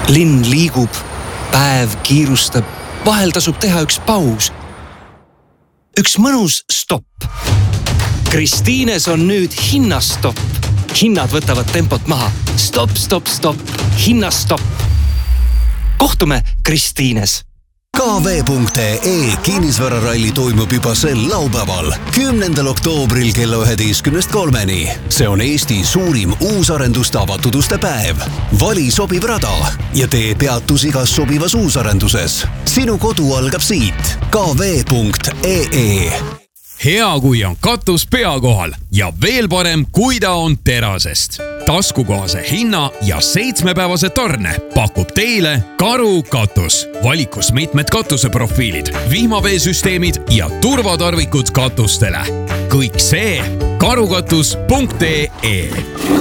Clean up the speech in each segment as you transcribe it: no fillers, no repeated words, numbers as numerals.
Linn liigub, päev kiirustab, vahel tasub teha üks paus. Üks mõnus stopp. Kristiines on nüüd hinnastopp. Hinnad võtavad tempot maha. Stopp, stopp, stopp. Hinnastopp. Kohtume Kristiines. KV.ee kinnisvararalli toimub juba sel laupäeval, 10. oktoobril kella 11:03. See on Eesti suurim uusarenduste avatud uste päev. Vali sobiv rada ja tee peatus igas sobivas uusarenduses. Sinu kodu algab siit. KV.ee. Hea, kui on katus pea kohal ja veel parem, kui ta on terasest. Taskukohase hinna ja 7-päevase tarne pakub teile Karu katus. Valikus mitmed katuseprofiilid, vihmaveesüsteemid ja turvatarvikud katustele. Kõik see karukatus.ee.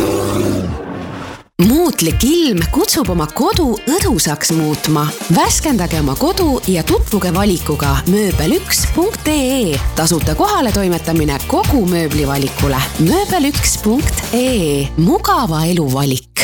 Muutlik ilm kutsub oma kodu õdusaks muutma. Värskendage oma kodu ja tutvuge valikuga mööbel1.ee. Tasuta kohale toimetamine kogu mööblivalikule. Mööbel1.ee. Mugava elu valik.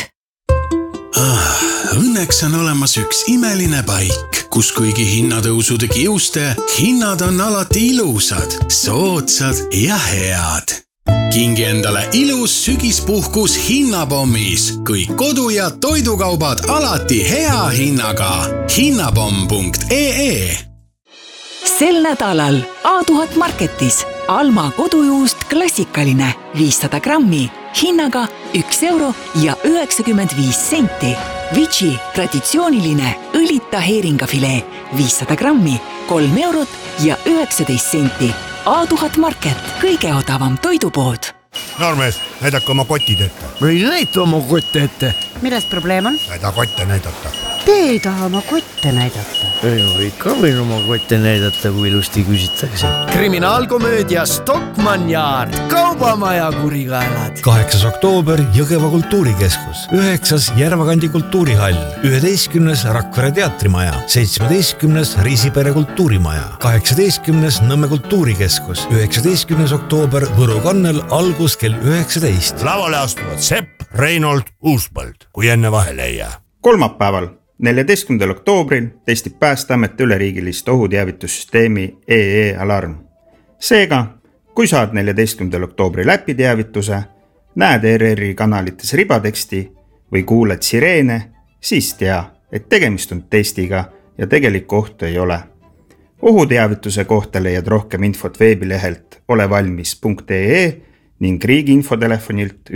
Õnneks on olemas üks imeline paik, kus kuigi hinnatõusude kiuste, hinnad on alati ilusad, soodsad ja head. Kingi endale ilus sügispuhkus hinnapommis, kõik kodu- ja toidukaubad alati hea hinnaga. Hinnapomm.ee. Sel nädalal A1000 Marketis Alma kodujuust klassikaline 500 grammi hinnaga 1 euro ja 95 senti. Vici traditsiooniline õlita heeringafilee 500 grammi 3 eurot ja 19 senti. A1000 Market, kõige odavam toidupood. Noormees, näidake oma kotid ette. Ei näita oma kotte ette. Milles probleem on? Näida kotte näidata. Te ei taha oma kotte näidata. Ei, ikka võin oma kotte näidata, kui ilusti küsitakse. Kriminaalkomöödia Stockmann Yard, kaubamaja kurikaelad. 8. oktoober Jõgeva kultuurikeskus, 9. Järvakandi kultuurihall, 11. Rakvere teatrimaja, 17. Riisipere kultuurimaja, 18. Nõmme kultuurikeskus, 19. oktoober Võru kannel, algus kell 19. Lavale astuvad Sepp, Reinhold, Uuspõld, kui enne vahele ei jää. Kolmapäeval, 14. oktoobril testib Päästeamet üleriigilist ohuteavitussüsteemi EE-alarm. Seega, kui saad 14. oktoobri läpiteavituse, näed ERR-i kanalites ribateksti või kuuled sireene, siis tea, et tegemist on testiga ja tegelikku ohtu ei ole. Ohuteavituse kohta leiad rohkem infot veebilehelt olevalmis.ee ning riigi infotelefonilt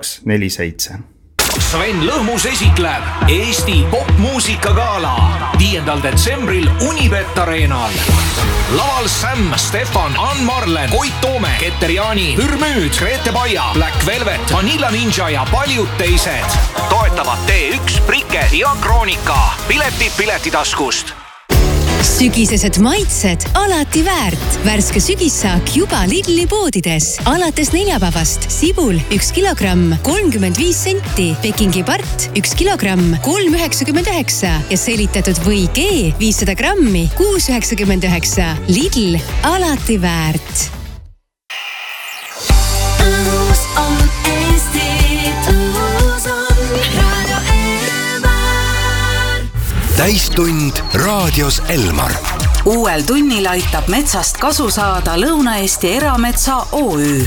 1247. Sven Lõhmus esitleb Eesti popmuusikagala 5. detsembril Unibet Arenal. Laval Sam, Stefan, Ann Marlen, Koit Toome, Keter Jaani, Pürmüüd, Grete Paia, Black Velvet, Vanilla Ninja ja paljud teised. Toetavad T1, Prike ja Kroonika. Piletid Piletitaskust. Sügisesed maitsed alati väärt. Värske sügissaak juba Lidli poodides. Alates neljapäevast sibul 1 kilogramm 35 senti, Pekingi part 1 kilogramm 3,99 ja selitatud või G 500 grammi 6,99. Lidl alati väärt. Õhus on Eesti, õhus on Radio Elmar. Täistund raadios Elmar. Uuel tunnil aitab metsast kasu saada Lõuna-Eesti Erametsa OÜ.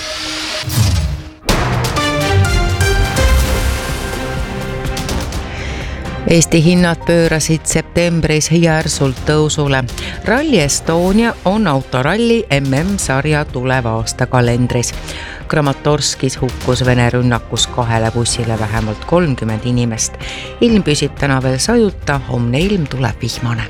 Eesti hinnad pöörasid septembris järsult tõusule. Rally Estonia on autoralli MM-sarja tulev aasta kalendris. Kramatorskis hukkus Vene rünnakus 2 bussile vähemalt 30 inimest. Ilm püsib täna veel sajuta, homne ilm tuleb vihmane.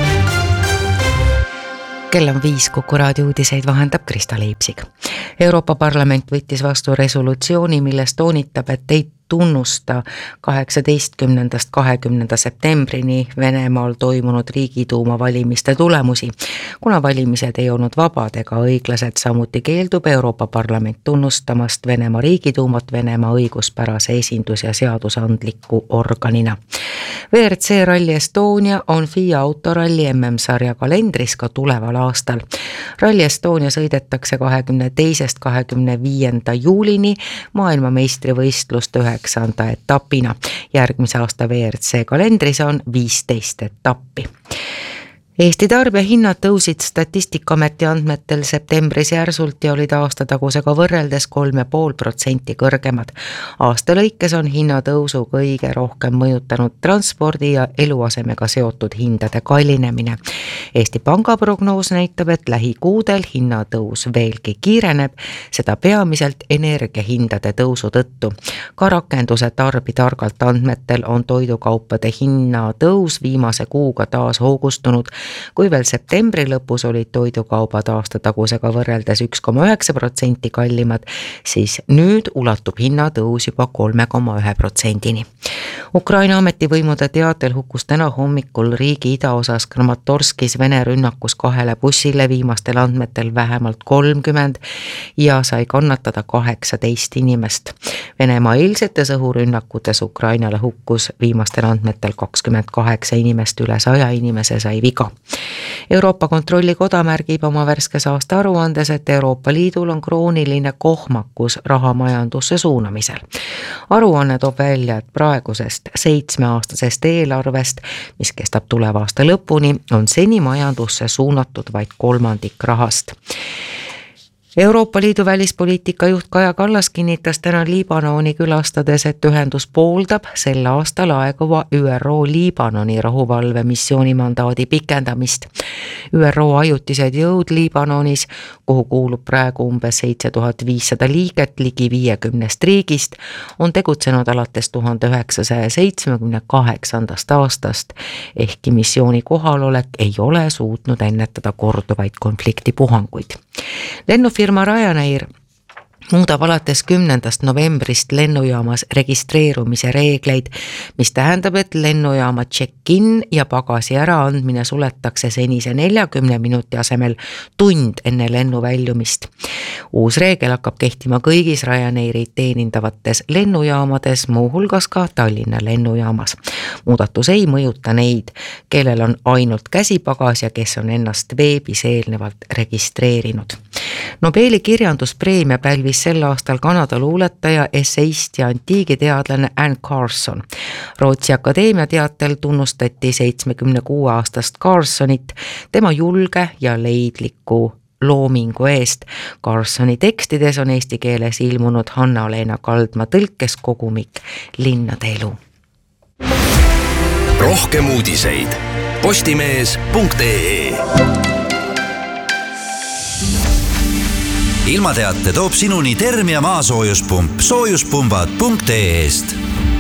Kell on 5, Kuku raadio uudiseid vahendab Krista Leipsig. Euroopa Parlament võttis vastu resolutsiooni, milles toonitab, et ei tunnusta 18. 20. septembrini Venemaal toimunud Riigiduuma valimiste tulemusi. Kuna valimised ei olnud vabad ega õiglased, samuti keeldub Euroopa Parlament tunnustamast Venemaa Riigiduumat Venemaa õiguspärase esindus- ja seadusandliku organina. WRC Rally Estonia on FIA autoralli MM-sarja kalendris ka tuleval aastal. Rally Estonia sõidetakse 22. 25. juulini maailmameistrivõistluste 9. etapina Järgmise aasta WRC kalendris on 15 etappi. Eesti tarbijahinnad tõusid Statistikaameti andmetel septembris järsult ja olid aastatagusega võrreldes 3,5% kõrgemad. Aasta lõikes on hinnatõusu kõige rohkem mõjutanud transpordi ja eluasemega seotud hindade kallinemine. Eesti Panga prognoos näitab, et lähikuudel hinnatõus veelgi kiireneb, seda peamiselt energiahindade tõusu tõttu. Ka rakenduse Tarbitargalt andmetel on toidukaupade hinnatõus viimase kuuga taas hoogustunud. Kui veel septembri lõpus olid toidukaubad aastatagusega võrreldes 1,9% kallimad, siis nüüd ulatub hinnatõus juba 3,1%-ni. Ukraina ametivõimude teatel hukkus täna hommikul riigi idaosas Kramatorskis Vene rünnakus 2 bussile, viimastel andmetel vähemalt 30 ja sai kannatada 18 inimest. Venemaa eilsetes õhurünnakutes Ukrainale hukkus viimastel andmetel 28 inimest, üle 100 inimese sai viga. Euroopa Kontrollikoda märgib oma värskes aasta aruandes, et Euroopa Liidul on krooniline kohmakus rahamajandusse suunamisel. Aruanne toob välja, et praegusest 7-aastasest eelarvest, mis kestab tuleva aasta lõpuni, on seni majandusse suunatud vaid 1/3 rahast. Euroopa Liidu välispoliitika juht Kaja Kallas kinnitas täna Liibanoni külastades, et ühendus pooldab sel aastal aeguva ÜRO Liibanoni rahuvalvemissiooni mandaadi pikendamist. ÜRO ajutised jõud Liibanonis, kuhu kuulub praegu umbes 7500 liiget ligi 50 riigist, on tegutsenud alates 1978. aastast, ehkki missiooni kohalolek ei ole suutnud ennetada korduvaid konfliktipuhanguid. Lennufirma Ryanair muudab alates 10. novembrist lennujaamas registreerumise reegleid, mis tähendab, et lennujaama check-in ja pagasi äraandmine suletakse senise 40 minuti asemel tund enne lennu väljumist. Uus reegel hakkab kehtima kõigis Ryanairi teenindavates lennujaamades, muuhulgas ka Tallinna lennujaamas. Muudatus ei mõjuta neid, kellel on ainult käsipagas ja kes on ennast veebis eelnevalt registreerinud. Nobeli kirjanduspreemia pälvis sel aastal Kanada luuletaja, esseist ja antiigiteadlane Anne Carson. Rootsi Akadeemia teatel tunnustati 76-aastast Carsonit tema julge ja leidliku loomingu eest. Carsoni tekstides on eesti keeles ilmunud Hanna-Leena Kaldma tõlkes kogumik Linnade elu. Rohkem uudiseid postimees.ee. Ilmateate toob sinuni Termia maasoojuspump soojuspumbad.ee-st.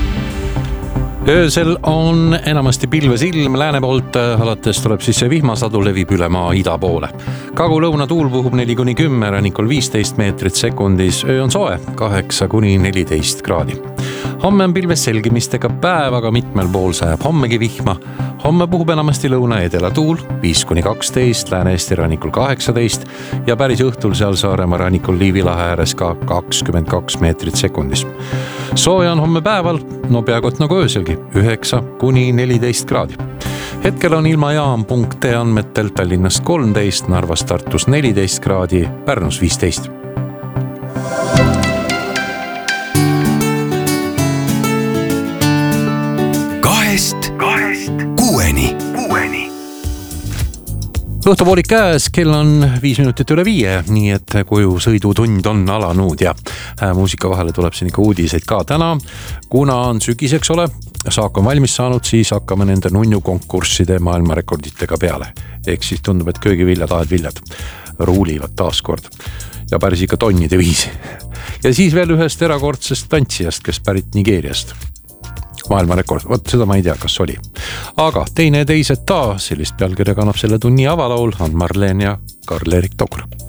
Öösel on enamasti pilves ilm, lääne poolt alates tuleb sisse vihmasadu, levib üle maa ida poole. Kagu-lõuna tuul puhub 4-10, rannikul 15 meetrit sekundis, öö on soe 8-14 kraadi. Homme on pilves selgimistega päev, aga mitmel pool sajab hommegi vihma. Homme puhub enamasti lõuna-edela tuul 5-12, Lääne-Eesti rannikul 18 ja päris õhtul seal Saaremaa rannikul Liivi lahe ääres ka 22 meetrit sekundis. Sooja on homme päeval, no peaaegu et nagu ööselgi, 9-14 kraadi. Hetkel on ilmajaam.ee andmetel Tallinnast 13, Narvas, Tartus 14 kraadi, Pärnus 15. Kahest kuueni. Õhtupoolik käes, kell on 5 minutit üle 5, nii et koju sõidutund on alanud ja muusika vahele tuleb siin ikka uudiseid ka täna. Kuna on sügiseks ole, saak on valmis saanud, siis hakkame nende nunnu konkursside maailmarekorditega peale. Ehk siis tundub, et köögiviljad, aedviljad ruulivad taaskord ja päris ikka tonnide viisi. Ja siis veel ühest erakordsest tantsijast, kes pärit Nigeeriast. Maailmarekord, vot seda ma ei tea, kas oli. Aga teine ja teised ta, sellist pealkirja kannab selle tunni avalaul on Marleen ja Karl-Erik Tokur.